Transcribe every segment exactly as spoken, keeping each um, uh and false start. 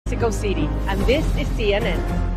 Mexico City, and this is C N N.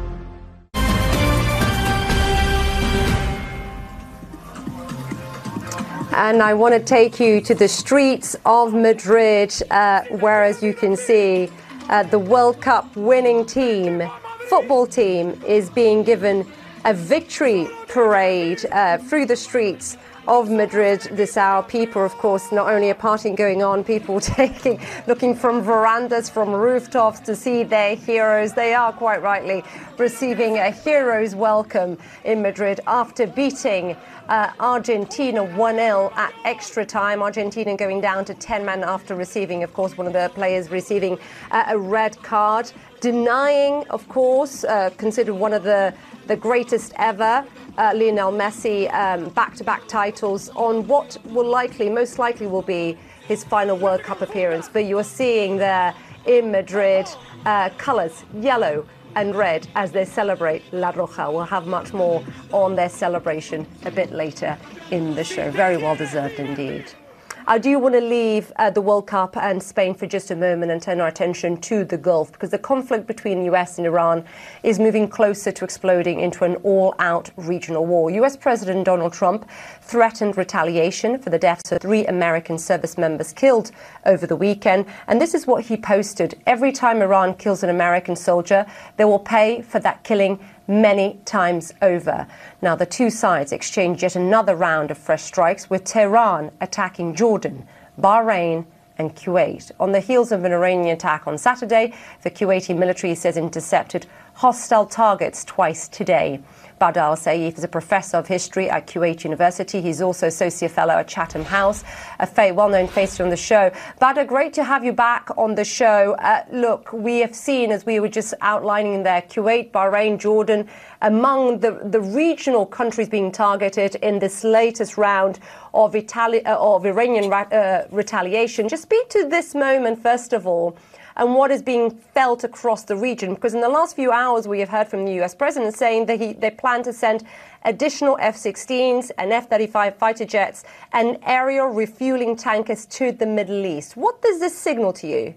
And I want to take you to the streets of Madrid, uh, where, as you can see, uh, the World Cup winning team, football team, is being given a victory parade uh, through the streets of Madrid this hour. People, of course, not only a partying going on, people taking, looking from verandas, from rooftops to see their heroes. They are quite rightly receiving a hero's welcome in Madrid after beating uh, Argentina one nil at extra time. Argentina going down to ten men after receiving, of course, one of the players receiving uh, a red card, denying, of course, uh, considered one of the the greatest ever, uh, Lionel Messi, um, back-to-back titles on what will likely, most likely will be his final World Cup appearance. But you are seeing there in Madrid uh, colours, yellow and red, as they celebrate La Roja. We'll have much more on their celebration a bit later in the show. Very well deserved indeed. I do want to leave uh, the World Cup and Spain for just a moment and turn our attention to the Gulf, because the conflict between the U S and Iran is moving closer to exploding into an all-out regional war. U S President Donald Trump threatened retaliation for the deaths of three American service members killed over the weekend. And this is what he posted: every time Iran kills an American soldier, they will pay for that killing many times over. Now, the two sides exchanged yet another round of fresh strikes, with Tehran attacking Jordan, Bahrain and Kuwait. On the heels of an Iranian attack on Saturday, the Kuwaiti military says intercepted hostile targets twice today. Badr al-Saif is a professor of history at Kuwait University. He's also associate fellow at Chatham House, a well-known face on the show. Badr, great to have you back on the show. Uh, look, we have seen, as we were just outlining there, Kuwait, Bahrain, Jordan, among the, the regional countries being targeted in this latest round of, Itali- uh, of Iranian ra- uh, retaliation. Just speak to this moment, first of all, and what is being felt across the region. Because in the last few hours, we have heard from the U S president saying that he, they plan to send additional F sixteens and F thirty-five fighter jets and aerial refueling tankers to the Middle East. What does this signal to you?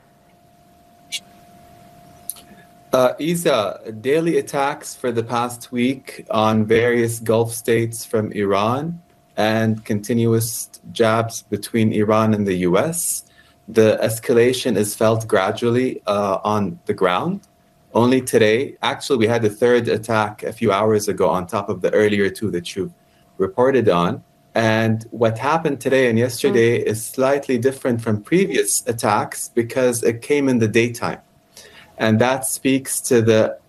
Uh, Isa, daily attacks for the past week on various Gulf states from Iran and continuous jabs between Iran and the U S. The escalation is felt gradually uh, on the ground. Only today, actually, we had the third attack a few hours ago on top of the earlier two that you reported on. And what happened today and yesterday mm. is slightly different from previous attacks because it came in the daytime. And that speaks to the